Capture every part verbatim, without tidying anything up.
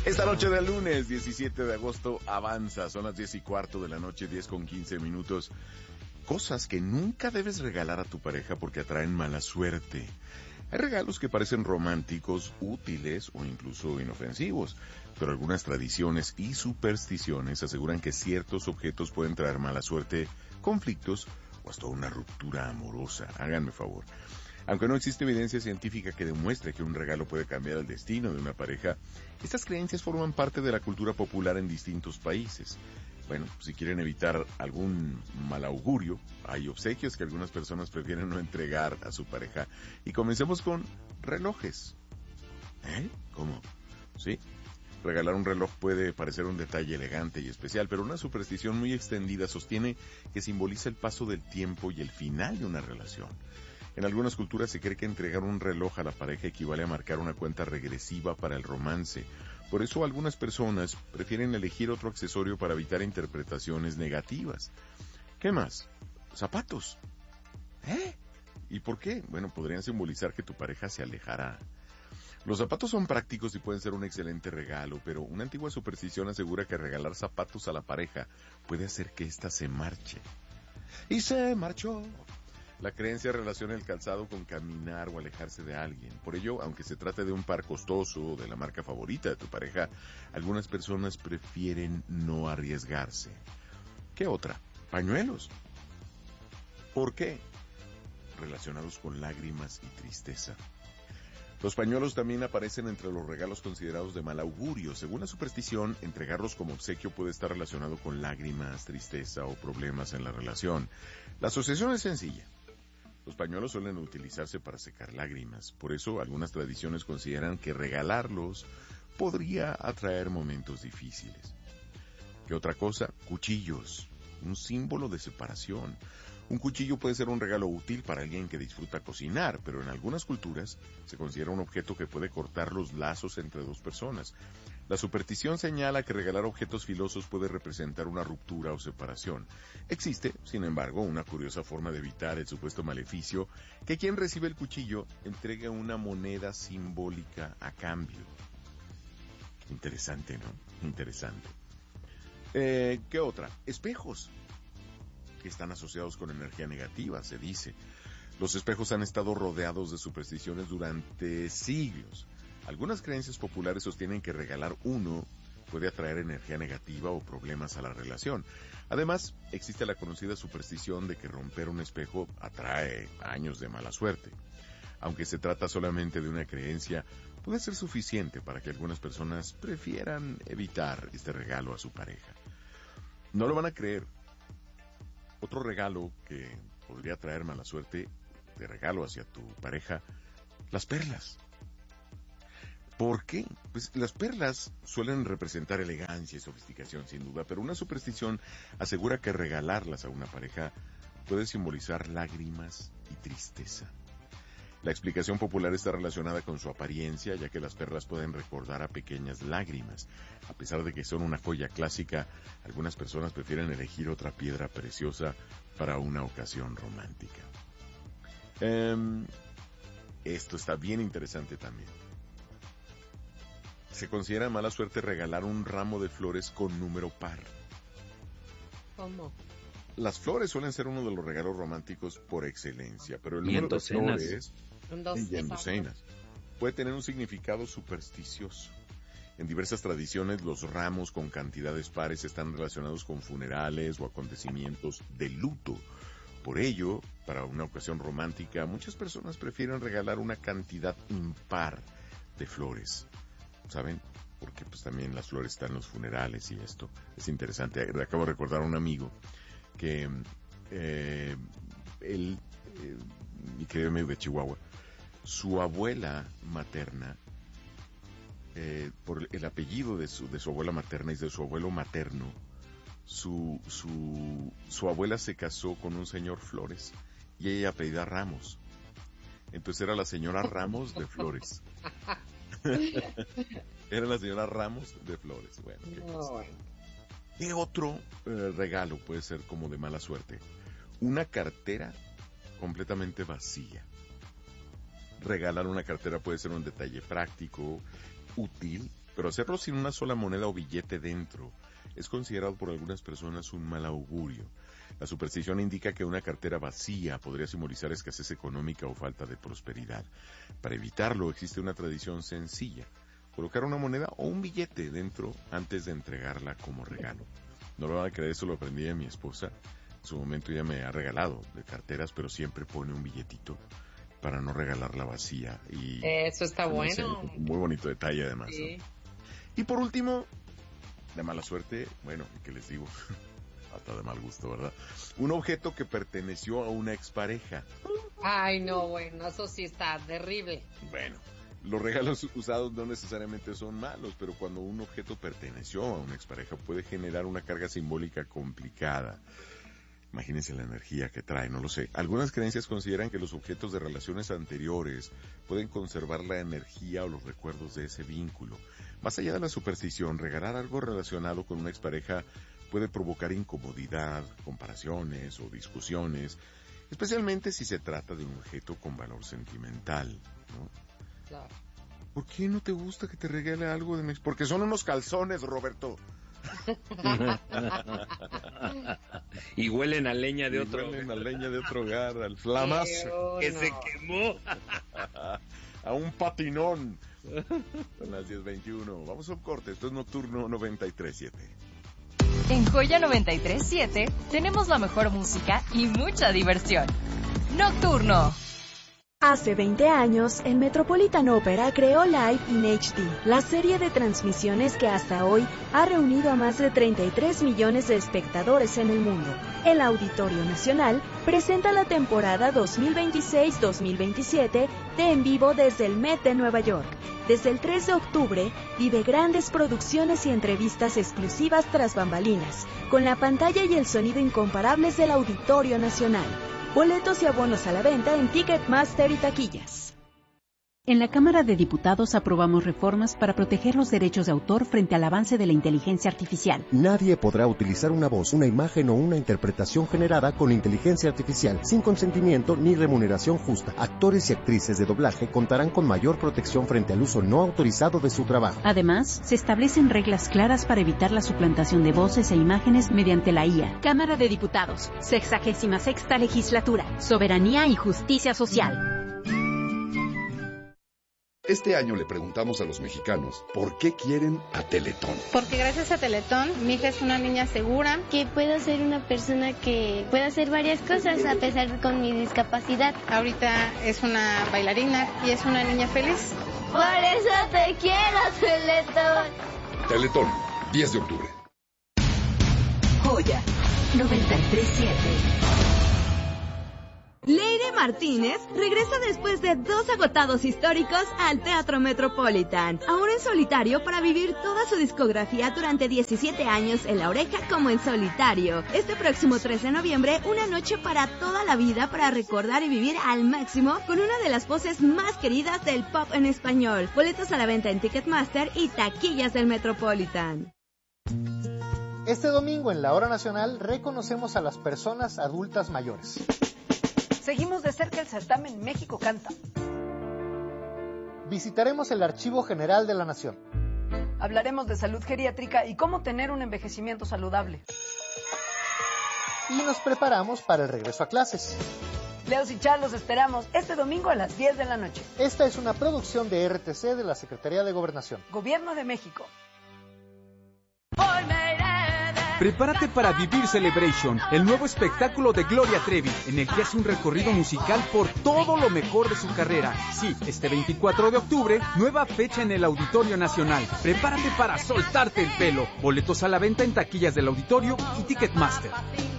Esta noche del lunes, diecisiete de agosto, avanza. Son las diez y cuarto de la noche, diez con quince minutos. Cosas que nunca debes regalar a tu pareja porque atraen mala suerte. Hay regalos que parecen románticos, útiles o incluso inofensivos, pero algunas tradiciones y supersticiones aseguran que ciertos objetos pueden traer mala suerte, conflictos o hasta una ruptura amorosa. Háganme favor. Aunque no existe evidencia científica que demuestre que un regalo puede cambiar el destino de una pareja, estas creencias forman parte de la cultura popular en distintos países. Bueno, si quieren evitar algún mal augurio, hay obsequios que algunas personas prefieren no entregar a su pareja. Y comencemos con relojes. ¿Eh? ¿Cómo? ¿Sí? Regalar un reloj puede parecer un detalle elegante y especial, pero una superstición muy extendida sostiene que simboliza el paso del tiempo y el final de una relación. En algunas culturas se cree que entregar un reloj a la pareja equivale a marcar una cuenta regresiva para el romance. Por eso algunas personas prefieren elegir otro accesorio para evitar interpretaciones negativas. ¿Qué más? Zapatos. ¿Eh? ¿Y por qué? Bueno, podrían simbolizar que tu pareja se alejará. Los zapatos son prácticos y pueden ser un excelente regalo, pero una antigua superstición asegura que regalar zapatos a la pareja puede hacer que ésta se marche. Y se marchó. La creencia relaciona el calzado con caminar o alejarse de alguien. Por ello, aunque se trate de un par costoso o de la marca favorita de tu pareja, algunas personas prefieren no arriesgarse. ¿Qué otra? Pañuelos. ¿Por qué? Relacionados con lágrimas y tristeza. Los pañuelos también aparecen entre los regalos considerados de mal augurio. Según la superstición, entregarlos como obsequio puede estar relacionado con lágrimas, tristeza o problemas en la relación. La asociación es sencilla. Los pañuelos suelen utilizarse para secar lágrimas, por eso algunas tradiciones consideran que regalarlos podría atraer momentos difíciles. ¿Qué otra cosa? Cuchillos, un símbolo de separación. Un cuchillo puede ser un regalo útil para alguien que disfruta cocinar, pero en algunas culturas se considera un objeto que puede cortar los lazos entre dos personas. La superstición señala que regalar objetos filosos puede representar una ruptura o separación. Existe, sin embargo, una curiosa forma de evitar el supuesto maleficio, que quien recibe el cuchillo entregue una moneda simbólica a cambio. Interesante, ¿no? Interesante. Eh, ¿Qué otra? Espejos, que están asociados con energía negativa, se dice. Los espejos han estado rodeados de supersticiones durante siglos. Algunas creencias populares sostienen que regalar uno puede atraer energía negativa o problemas a la relación. Además, existe la conocida superstición de que romper un espejo atrae años de mala suerte. Aunque se trata solamente de una creencia, puede ser suficiente para que algunas personas prefieran evitar este regalo a su pareja. No lo van a creer. Otro regalo que podría traer mala suerte, de regalo hacia tu pareja, las perlas. ¿Por qué? Pues las perlas suelen representar elegancia y sofisticación, sin duda, pero una superstición asegura que regalarlas a una pareja puede simbolizar lágrimas y tristeza. La explicación popular está relacionada con su apariencia, ya que las perlas pueden recordar a pequeñas lágrimas. A pesar de que son una joya clásica, algunas personas prefieren elegir otra piedra preciosa para una ocasión romántica. Um, esto está bien interesante también. Se considera mala suerte regalar un ramo de flores con número par. ¿Cómo? Las flores suelen ser uno de los regalos románticos por excelencia, pero el número de docenas. flores Dos, y en docenas puede tener un significado supersticioso. En diversas tradiciones, los ramos con cantidades pares están relacionados con funerales o acontecimientos de luto. Por ello, para una ocasión romántica, muchas personas prefieren regalar una cantidad impar de flores. ¿Saben? Porque pues también las flores están en los funerales y esto es interesante. Acabo de recordar a un amigo que eh, él, eh, mi querido amigo de Chihuahua, su abuela materna, eh, por el apellido de su, de su abuela materna y de su abuelo materno, su, su, su abuela se casó con un señor Flores y ella apellida Ramos. Entonces era la señora Ramos de Flores. Era la señora Ramos de Flores. Bueno, qué cosa. ¿Qué otro eh, regalo puede ser como de mala suerte? Una cartera completamente vacía. Regalar una cartera puede ser un detalle práctico, útil, pero hacerlo sin una sola moneda o billete dentro es considerado por algunas personas un mal augurio. La superstición indica que una cartera vacía podría simbolizar escasez económica o falta de prosperidad. Para evitarlo existe una tradición sencilla: colocar una moneda o un billete dentro antes de entregarla como regalo. No lo van a creer, eso lo aprendí de mi esposa. En su momento ella me ha regalado de carteras, pero siempre pone un billetito para no regalarla vacía. Y eso está bueno. Un muy bonito detalle además. Sí. ¿No? Y por último, de mala suerte, bueno, ¿qué les digo? Hasta de mal gusto, ¿verdad? Un objeto que perteneció a una expareja. Ay, no, bueno, eso sí está terrible. Bueno, los regalos usados no necesariamente son malos, pero cuando un objeto perteneció a una expareja puede generar una carga simbólica complicada. Imagínense la energía que trae, no lo sé. Algunas creencias consideran que los objetos de relaciones anteriores pueden conservar la energía o los recuerdos de ese vínculo. Más allá de la superstición, regalar algo relacionado con una expareja puede provocar incomodidad, comparaciones o discusiones, especialmente si se trata de un objeto con valor sentimental, ¿no? Claro. ¿Por qué no te gusta que te regale algo de mi ex? Porque son unos calzones, Roberto. Y huelen a leña de y otro huelen a leña de otro hogar, al flamazo que no. se quemó. A un patinón. Son las diez veintiuno. Vamos a un corte. Esto es Nocturno noventa y tres punto siete. En Joya noventa y tres punto siete tenemos la mejor música y mucha diversión. Nocturno. Hace veinte años, el Metropolitan Opera creó Live in H D, la serie de transmisiones que hasta hoy ha reunido a más de treinta y tres millones de espectadores en el mundo. El Auditorio Nacional presenta la temporada dos mil veintiséis dos mil veintisiete de En Vivo desde el Met de Nueva York. Desde el tres de octubre, vive grandes producciones y entrevistas exclusivas tras bambalinas, con la pantalla y el sonido incomparables del Auditorio Nacional. Boletos y abonos a la venta en Ticketmaster y taquillas. En la Cámara de Diputados aprobamos reformas para proteger los derechos de autor frente al avance de la inteligencia artificial. Nadie podrá utilizar una voz, una imagen o una interpretación generada con inteligencia artificial sin consentimiento ni remuneración justa. Actores y actrices de doblaje contarán con mayor protección frente al uso no autorizado de su trabajo. Además, se establecen reglas claras para evitar la suplantación de voces e imágenes mediante la I A. Cámara de Diputados, sexagésima sexta legislatura, soberanía y justicia social. Este año le preguntamos a los mexicanos por qué quieren a Teletón. Porque gracias a Teletón, mi hija es una niña segura. Que puedo ser una persona que puede hacer varias cosas a pesar de con mi discapacidad. Ahorita es una bailarina y es una niña feliz. Por eso te quiero, Teletón. Teletón, diez de octubre. Joya noventa y tres punto siete. Leire Martínez regresa después de dos agotados históricos al Teatro Metropolitan, ahora en solitario para vivir toda su discografía durante diecisiete años en La Oreja como en solitario. Este próximo tres de noviembre, una noche para toda la vida para recordar y vivir al máximo con una de las voces más queridas del pop en español. Boletos a la venta en Ticketmaster y taquillas del Metropolitan. Este domingo en la Hora Nacional reconocemos a las personas adultas mayores. Seguimos de cerca el certamen México Canta. Visitaremos el Archivo General de la Nación. Hablaremos de salud geriátrica y cómo tener un envejecimiento saludable. Y nos preparamos para el regreso a clases. Leos y Char los esperamos este domingo a las diez de la noche. Esta es una producción de R T C de la Secretaría de Gobernación. Gobierno de México. Prepárate para Vivir Celebration, el nuevo espectáculo de Gloria Trevi, en el que hace un recorrido musical por todo lo mejor de su carrera. Sí, este veinticuatro de octubre, nueva fecha en el Auditorio Nacional. Prepárate para soltarte el pelo. Boletos a la venta en taquillas del Auditorio y Ticketmaster.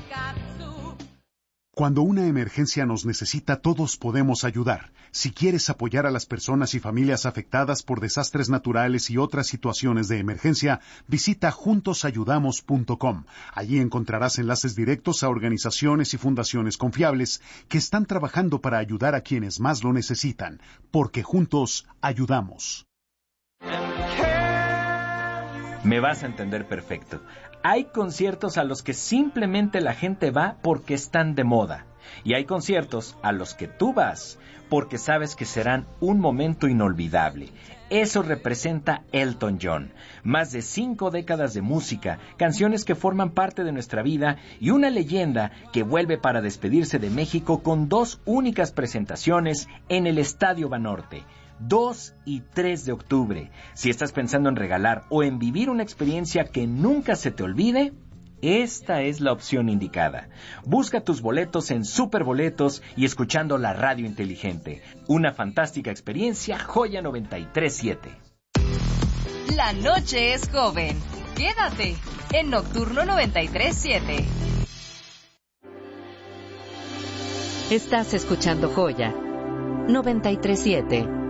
Cuando una emergencia nos necesita, todos podemos ayudar. Si quieres apoyar a las personas y familias afectadas por desastres naturales y otras situaciones de emergencia, visita juntos ayudamos punto com. Allí encontrarás enlaces directos a organizaciones y fundaciones confiables que están trabajando para ayudar a quienes más lo necesitan, porque juntos ayudamos. Me vas a entender perfecto. Hay conciertos a los que simplemente la gente va porque están de moda. Y hay conciertos a los que tú vas porque sabes que serán un momento inolvidable. Eso representa Elton John. Más de cinco décadas de música, canciones que forman parte de nuestra vida y una leyenda que vuelve para despedirse de México con dos únicas presentaciones en el Estadio Banorte. dos y tres de octubre. Si estás pensando en regalar o en vivir una experiencia que nunca se te olvide, esta es la opción indicada. Busca tus boletos en Superboletos y escuchando la radio inteligente. Una fantástica experiencia, Joya noventa y tres punto siete. La noche es joven. Quédate en Nocturno noventa y tres punto siete. Estás escuchando Joya noventa y tres punto siete.